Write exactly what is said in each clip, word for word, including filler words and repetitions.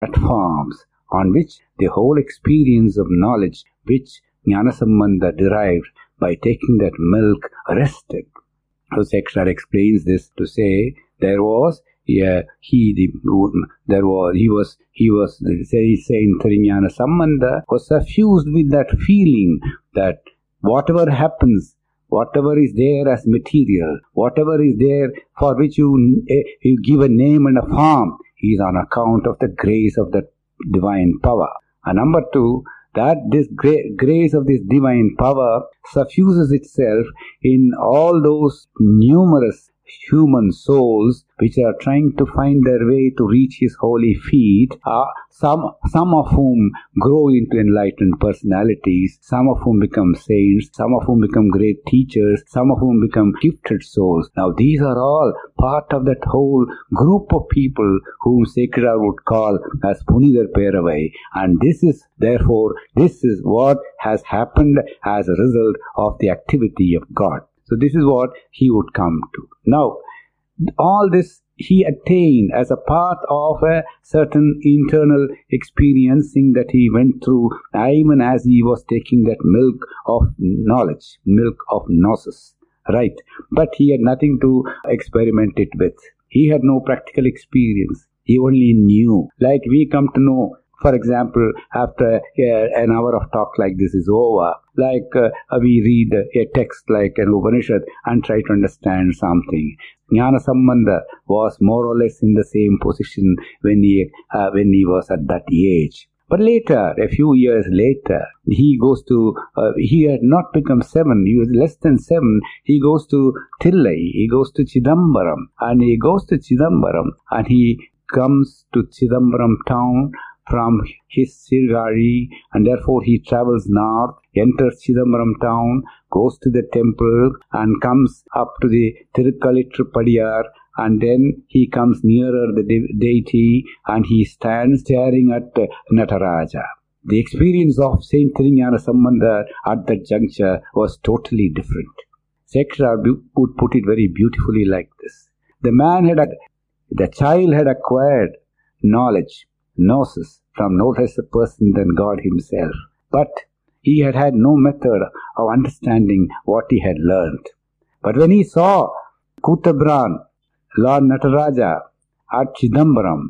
platforms on which the whole experience of knowledge which Jnanasambandha derived by taking that milk rested. So Sekshar explains this to say there was yeah, he the there was he was he was say, saying Jnanasambandha was suffused with that feeling that whatever happens, whatever is there as material, whatever is there for which you, you give a name and a form, is on account of the grace of the divine power. And number two, that this gra- grace of this divine power suffuses itself in all those numerous human souls which are trying to find their way to reach his holy feet, uh, some, some of whom grow into enlightened personalities, some of whom become saints, some of whom become great teachers, some of whom become gifted souls. Now these are all part of that whole group of people whom Sekshar would call as Punidar Peravai, and this is therefore, this is what has happened as a result of the activity of God. So this is what he would come to. Now, all this he attained as a part of a certain internal experiencing that he went through even as he was taking that milk of knowledge, milk of gnosis, right? But he had nothing to experiment it with. He had no practical experience. He only knew. Like we come to know, for example, after uh, an hour of talk like this is over, like uh, we read a text like an Upanishad and try to understand something. Jnanasambandha was more or less in the same position when he uh, when he was at that age. But later, a few years later, he goes to, uh, he had not become seven, he was less than seven, he goes to Thillai, he goes to Chidambaram, and he goes to Chidambaram, and he comes to Chidambaram town from his Sirgari, and therefore he travels north, enters Chidambaram town, goes to the temple, and comes up to the Tirukalitrupadiyar, and then he comes nearer the de- deity, and he stands staring at uh, Nataraja. The experience of Saint Jnanasambandha at that juncture was totally different. Sekshar would put it very beautifully like this. The man had, the child had acquired knowledge, gnosis, from no less a person than God himself. But he had had no method of understanding what he had learned. But when he saw Kutabran, Lord Nataraja, at Chidambaram,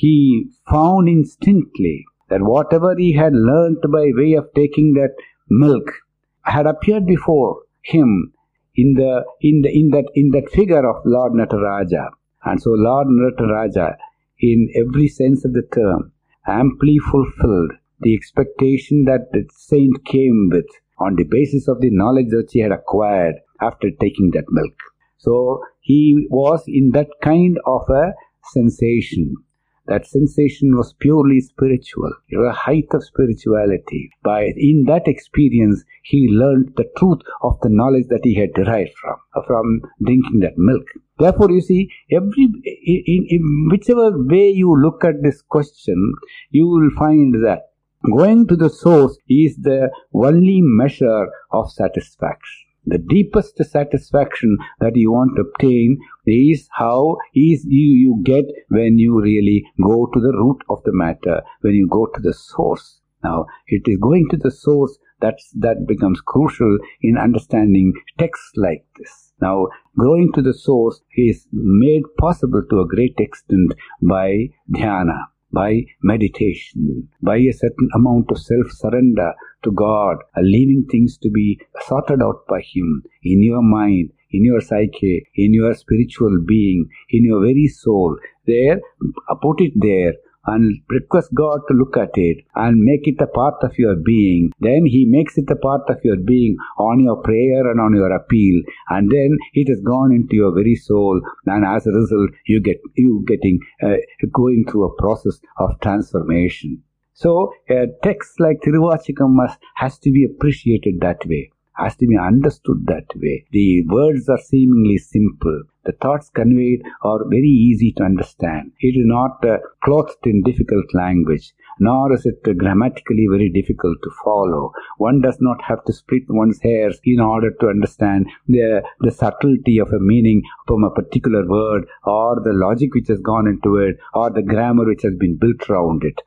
he found instantly that whatever he had learnt by way of taking that milk had appeared before him in the in the in that in that figure of Lord Nataraja. And so Lord Nataraja, in every sense of the term, amply fulfilled the expectation that the saint came with on the basis of the knowledge that he had acquired after taking that milk. So he was in that kind of a sensation. That sensation was purely spiritual. It was a height of spirituality. By in that experience, he learned the truth of the knowledge that he had derived from, from drinking that milk. Therefore, you see, every in, in whichever way you look at this question, you will find that going to the source is the only measure of satisfaction. The deepest satisfaction that you want to obtain is how is you, you get when you really go to the root of the matter, when you go to the source. Now, it is going to the source that's, that becomes crucial in understanding texts like this. Now, going to the source is made possible to a great extent by dhyana, by meditation, by a certain amount of self-surrender to God, leaving things to be sorted out by Him in your mind, in your psyche, in your spiritual being, in your very soul. There, put it there and request God to look at it and make it a part of your being. Then He makes it a part of your being on your prayer and on your appeal, and then it has gone into your very soul, and as a result you get you getting uh, going through a process of transformation. So a text like Tiruvachikam must has to be appreciated that way. has to be understood that way. The words are seemingly simple. The thoughts conveyed are very easy to understand. It is not uh, clothed in difficult language, nor is it uh, grammatically very difficult to follow. One does not have to split one's hairs in order to understand the, the subtlety of a meaning from a particular word, or the logic which has gone into it, or the grammar which has been built around it.